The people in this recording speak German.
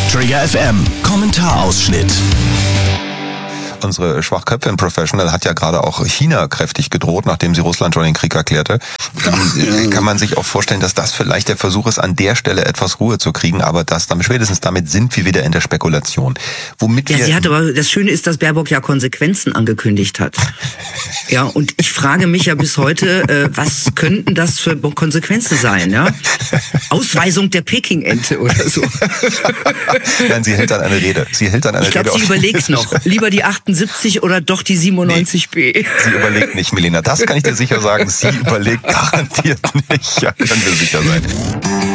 Trigger FM Kommentarausschnitt. Unsere Schwachköpfin Professional hat ja gerade auch China kräftig gedroht, nachdem sie Russland schon den Krieg erklärte. Kann man sich auch vorstellen, dass das vielleicht der Versuch ist, an der Stelle etwas Ruhe zu kriegen, aber spätestens damit sind wir wieder in der Spekulation. Sie hat aber, das Schöne ist, dass Baerbock ja Konsequenzen angekündigt hat. Ja, und ich frage mich ja bis heute, was könnten das für Konsequenzen sein, ja? Ausweisung der Peking-Ente oder so. Nein, sie hält dann eine Rede. Ich glaube, sie überlegt noch. Lieber die 78 oder doch die 97b? Nee, sie überlegt nicht, Melina. Das kann ich dir sicher sagen. Sie überlegt garantiert nicht. Ja, können wir sicher sein.